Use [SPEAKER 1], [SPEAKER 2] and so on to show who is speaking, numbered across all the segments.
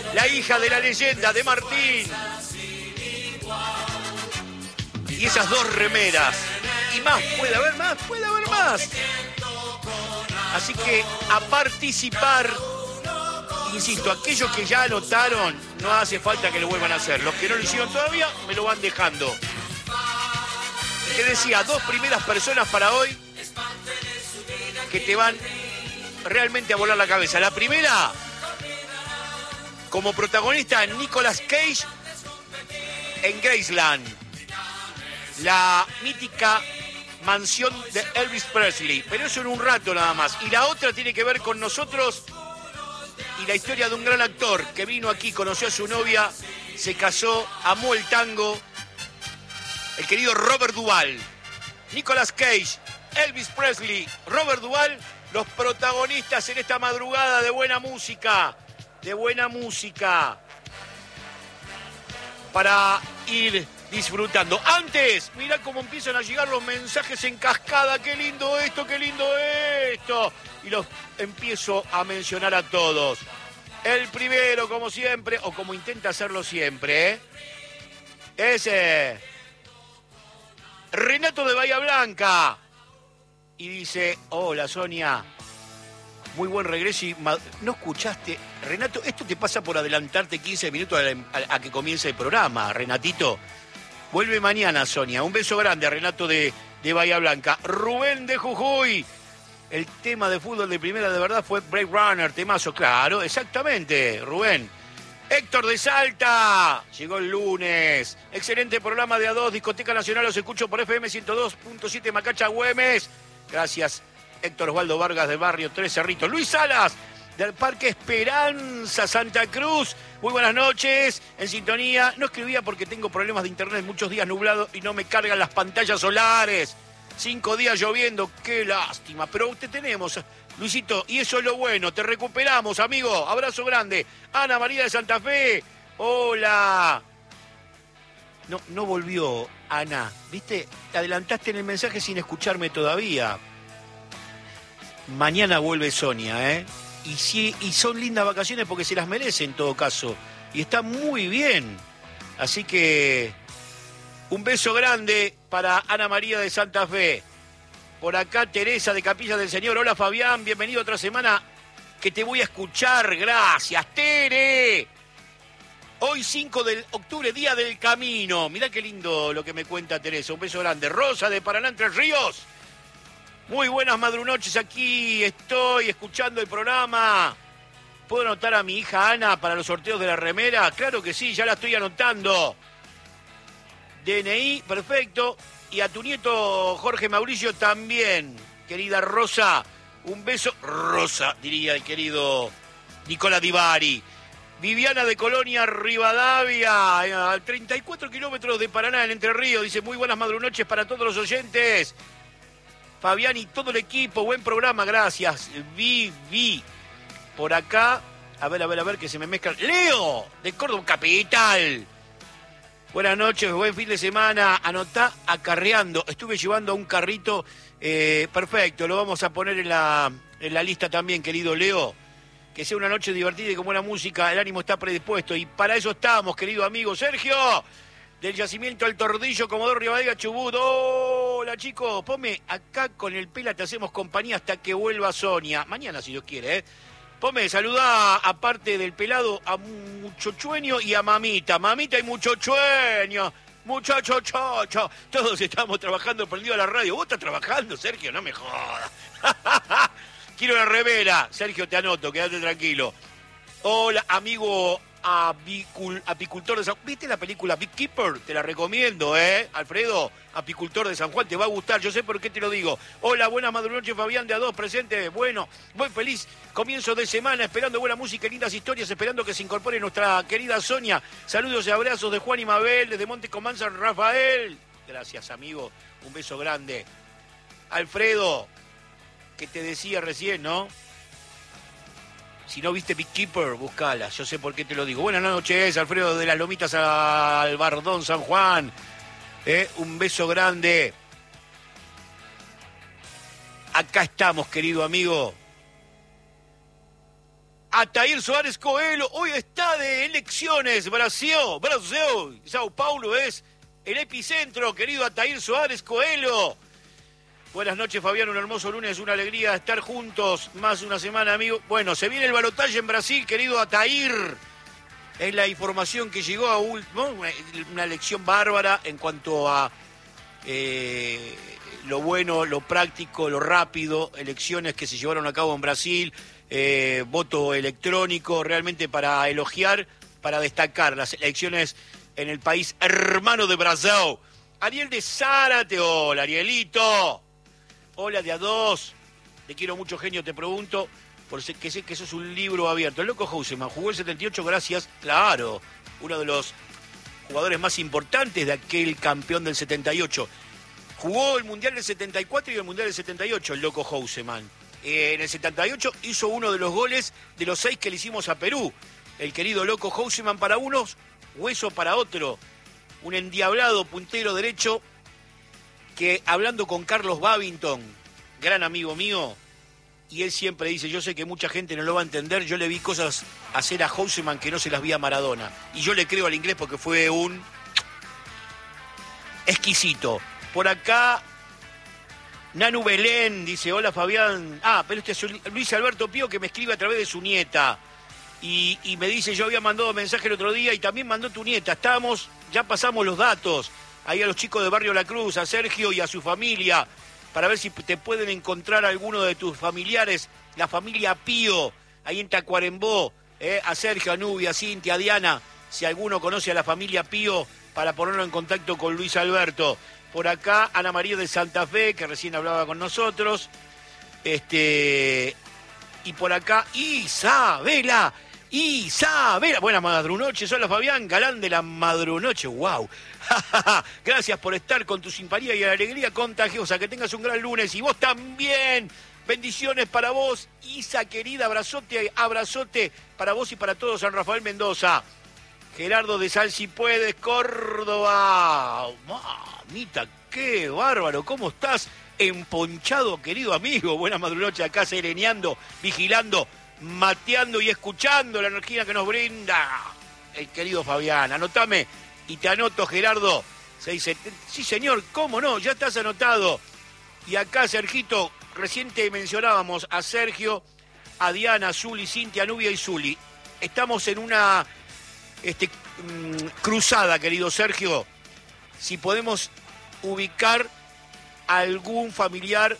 [SPEAKER 1] la hija de la leyenda de Martín. Y esas dos remeras. Y más, puede haber más, puede haber más. Así que a participar, insisto, aquellos que ya anotaron, no hace falta que lo vuelvan a hacer. Los que no lo hicieron todavía, me lo van dejando. Te decía, dos primeras personas para hoy que te van realmente a volar la cabeza. La primera, como protagonista, Nicolas Cage en Graceland, la mítica mansión de Elvis Presley, pero eso en un rato nada más. Y la otra tiene que ver con nosotros y la historia de un gran actor que vino aquí, conoció a su novia, se casó, amó el tango, el querido Robert Duvall. Nicolas Cage, Elvis Presley, Robert Duvall, los protagonistas en esta madrugada de buena música, para ir disfrutando. Antes, mirá cómo empiezan a llegar los mensajes en cascada. Qué lindo esto, qué lindo esto. Y los empiezo a mencionar a todos. El primero, como siempre, o como intenta hacerlo siempre, es Renato de Bahía Blanca. Y dice, hola Sonia, muy buen regreso. Y ¿no escuchaste? Renato, esto te pasa por adelantarte 15 minutos a que comience el programa, Renatito. Vuelve mañana, Sonia. Un beso grande a Renato de Bahía Blanca. Rubén de Jujuy. El tema de fútbol de primera de verdad fue Blade Runner, temazo. Claro, exactamente, Rubén. Héctor de Salta. Llegó el lunes. Excelente programa de A2, Discoteca Nacional. Los escucho por FM 102.7 Macacha, Güemes. Gracias, Héctor Osvaldo Vargas del barrio Tres Cerritos. Luis Salas, del Parque Esperanza, Santa Cruz. Muy buenas noches, en sintonía. No escribía porque tengo problemas de internet, muchos días nublados y no me cargan las pantallas solares. 5 días lloviendo, qué lástima. Pero te tenemos, Luisito, y eso es lo bueno. Te recuperamos, amigo. Abrazo grande. Ana María de Santa Fe. Hola. No volvió, Ana. ¿Viste? Te adelantaste en el mensaje sin escucharme todavía. Mañana vuelve Sonia, ¿eh? Y son lindas vacaciones porque se las merece en todo caso. Y está muy bien. Así que un beso grande para Ana María de Santa Fe. Por acá Teresa de Capilla del Señor. Hola Fabián, bienvenido otra semana que te voy a escuchar. Gracias, Tere. Hoy 5 de octubre, Día del Camino. Mirá qué lindo lo que me cuenta Teresa. Un beso grande. Rosa de Paraná, Entre Ríos. Muy buenas madrunoches, aquí estoy escuchando el programa. ¿Puedo anotar a mi hija Ana para los sorteos de la remera? Claro que sí, ya la estoy anotando. DNI, perfecto. Y a tu nieto Jorge Mauricio también, querida Rosa. Un beso, Rosa, diría el querido Nicola Di Bari. Viviana de Colonia Rivadavia, a 34 kilómetros de Paraná, en Entre Ríos. Dice, muy buenas madrunoches para todos los oyentes. Fabián y todo el equipo, buen programa, gracias. Vivi. Por acá, a ver, que se me mezclan. Leo, de Córdoba Capital. Buenas noches, buen fin de semana. Anotá acarreando. Estuve llevando a un carrito, perfecto, lo vamos a poner en la lista también, querido Leo. Que sea una noche divertida y con buena música, el ánimo está predispuesto. Y para eso estamos, querido amigo Sergio. Del Yacimiento al Tordillo, Comodoro Rivadavia, Chubut. Hola, chicos. Ponme acá con el Pela, te hacemos compañía hasta que vuelva Sonia. Mañana, si Dios quiere, ¿eh? Ponme, saluda, aparte del pelado, a Muchochueño y a Mamita. Mamita y Muchochueño. Muchacho, chocho. Todos estamos trabajando prendido a la radio. ¿Vos estás trabajando, Sergio? No me jodas. Quiero la remera. Sergio, te anoto, quédate tranquilo. Hola, amigo apicultor de San Juan. ¿Viste la película Beekeeper? Te la recomiendo, Alfredo, apicultor de San Juan, te va a gustar, yo sé por qué te lo digo. Hola, buenas madrunoches, Fabián de A2, presente. Bueno, muy feliz comienzo de semana, esperando buena música y lindas historias, esperando que se incorpore nuestra querida Sonia. Saludos y abrazos de Juan y Mabel, desde Monte Comanza, Rafael. Gracias, amigo, un beso grande. Alfredo, que te decía recién, ¿no? Si no viste Beekeeper, buscala. Yo sé por qué te lo digo. Buenas noches, Alfredo de las Lomitas al Bardón, San Juan. Un beso grande. Acá estamos, querido amigo. Atair Suárez Coelho, hoy está de elecciones, Brasil, Sao Paulo es el epicentro, querido Atair Suárez Coelho. Buenas noches, Fabián, un hermoso lunes, una alegría estar juntos, más de una semana, amigo. Bueno, se viene el balotaje en Brasil, querido Atair. Es la información que llegó a una elección bárbara en cuanto a lo bueno, lo práctico, lo rápido, elecciones que se llevaron a cabo en Brasil, voto electrónico, realmente para elogiar, para destacar las elecciones en el país hermano de Brasil. Ariel de Zárate, hola Arielito. Hola de A2, te quiero mucho, genio, te pregunto, porque sé que eso es un libro abierto. El loco Houseman jugó el 78 gracias, claro, uno de los jugadores más importantes de aquel campeón del 78. Jugó el Mundial del 74 y el Mundial del 78, el loco Houseman. En el 78 hizo uno de los goles de los 6 que le hicimos a Perú. El querido loco Houseman para unos, hueso para otro. Un endiablado puntero derecho que, hablando con Carlos Babington, gran amigo mío, y él siempre dice, yo sé que mucha gente no lo va a entender, yo le vi cosas hacer a Houseman que no se las vi a Maradona. Y yo le creo al inglés porque fue un exquisito. Por acá, Nanu Belén dice, hola Fabián. Pero este es Luis Alberto Pío que me escribe a través de su nieta. Y me dice, yo había mandado mensaje el otro día y también mandó tu nieta. Ya pasamos los datos. Ahí a los chicos de Barrio La Cruz, a Sergio y a su familia, para ver si te pueden encontrar alguno de tus familiares, la familia Pío, ahí en Tacuarembó, a Sergio, a Nubia, a Cintia, a Diana, si alguno conoce a la familia Pío, para ponerlo en contacto con Luis Alberto. Por acá, Ana María de Santa Fe, que recién hablaba con nosotros. Y por acá, Isabela. Buenas madrunoches, hola Fabián, galán de la madrunoche, wow. Gracias por estar con tu simpatía y alegría contagiosa, que tengas un gran lunes y vos también. Bendiciones para vos, Isa querida, abrazote para vos y para todos, San Rafael Mendoza. Gerardo de Sal si puedes, Córdoba. Mamita, qué bárbaro, ¿cómo estás? Emponchado, querido amigo. Buenas madrunoches acá, sereneando, vigilando, mateando y escuchando la energía que nos brinda el querido Fabián. Anotame y te anoto, Gerardo. Sí, señor, cómo no, ya estás anotado. Y acá, Sergito, recién te mencionábamos a Sergio, a Diana, Zuli, Cintia, Nubia y Zuli. Estamos en una cruzada, querido Sergio. Si podemos ubicar a algún familiar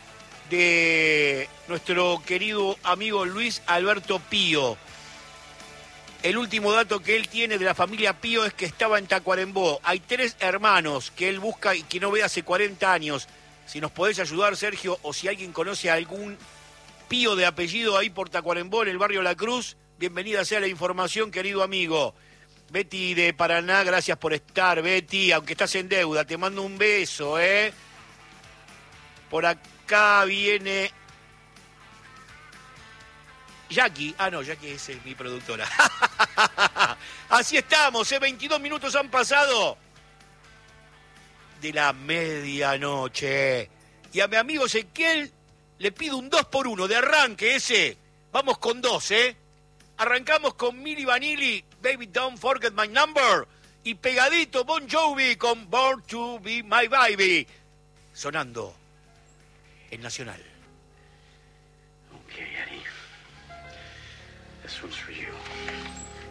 [SPEAKER 1] de nuestro querido amigo Luis Alberto Pío. El último dato que él tiene de la familia Pío es que estaba en Tacuarembó. Hay 3 hermanos que él busca y que no ve hace 40 años. Si nos podés ayudar, Sergio, o si alguien conoce a algún Pío de apellido ahí por Tacuarembó, en el barrio La Cruz, bienvenida sea la información, querido amigo. Betty de Paraná, gracias por estar, Betty, aunque estás en deuda, te mando un beso, Por acá viene Jackie. No, Jackie es mi productora. Así estamos, 22 minutos han pasado de la medianoche. Y a mi amigo Ezequiel le pido un 2x1 de arranque ese. Vamos con 2, Arrancamos con Milli Vanilli, Baby Don't Forget My Number. Y pegadito Bon Jovi con Born to Be My Baby. Sonando en Nacional.
[SPEAKER 2] Okay, Eddie. This one's for you.